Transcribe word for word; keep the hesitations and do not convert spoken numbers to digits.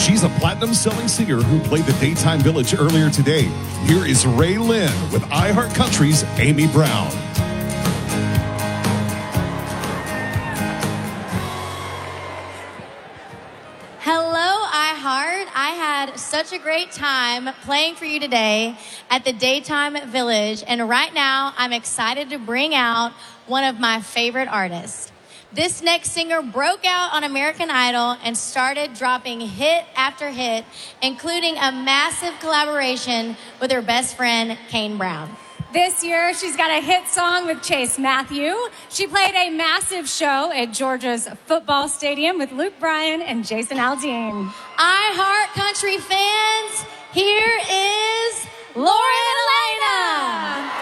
She's a platinum-selling singer who played the Daytime Village earlier today. Here is Ray Lynn with iHeartCountry's Amy Brown. Hello, iHeart. I had such a great time playing for you today at the Daytime Village, and right now I'm excited to bring out one of my favorite artists. This next singer broke out on American Idol and started dropping hit after hit, including a massive collaboration with her best friend, Kane Brown. This year, she's got a hit song with Chase Matthew. She played a massive show at Georgia's football stadium with Luke Bryan and Jason Aldean. iHeart Country fans, here is Lauren Elena.